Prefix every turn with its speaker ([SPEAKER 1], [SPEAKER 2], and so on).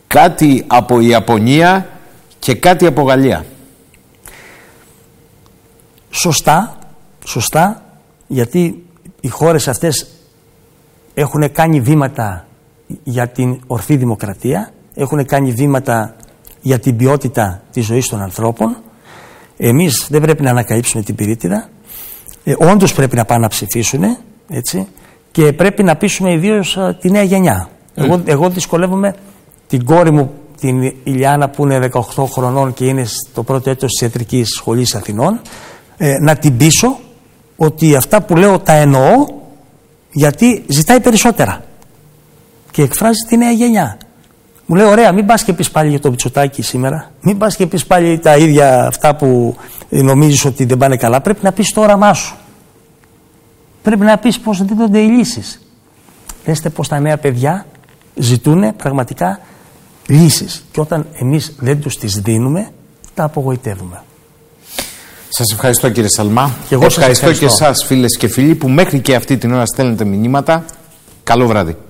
[SPEAKER 1] κάτι από Ιαπωνία και κάτι από Γαλλία.
[SPEAKER 2] Σωστά, γιατί οι χώρες αυτές έχουν κάνει βήματα για την ορθή δημοκρατία, έχουν κάνει βήματα για την ποιότητα της ζωής των ανθρώπων. Εμείς δεν πρέπει να ανακαλύψουμε την πυρίτιδα. Όντως πρέπει να πάνε να ψηφίσουν, έτσι, και πρέπει να πείσουμε ιδίως τη νέα γενιά. Εγώ δυσκολεύομαι την κόρη μου, την Ηλιάνα, που είναι 18 χρονών και είναι στο πρώτο έτος της Ιατρικής Σχολής Αθηνών, να την πείσω ότι αυτά που λέω τα εννοώ, γιατί ζητάει περισσότερα και εκφράζει τη νέα γενιά. Μου λέει: ωραία, μην πας και πεις πάλι για το Μητσοτάκη σήμερα, μην πας και πεις πάλι τα ίδια αυτά που νομίζεις ότι δεν πάνε καλά. Πρέπει να πεις το όραμά σου. Πρέπει να πεις πώς δίνονται οι λύσεις. Δέστε πως τα νέα παιδιά ζητούν πραγματικά λύσεις. Και όταν εμείς δεν τους τις δίνουμε, τα απογοητεύουμε.
[SPEAKER 1] Σας ευχαριστώ, κύριε Σαλμά.
[SPEAKER 2] Και εγώ
[SPEAKER 1] ευχαριστώ και εσάς, φίλες και φίλοι, που μέχρι και αυτή την ώρα στέλνετε μηνύματα. Καλό βράδυ.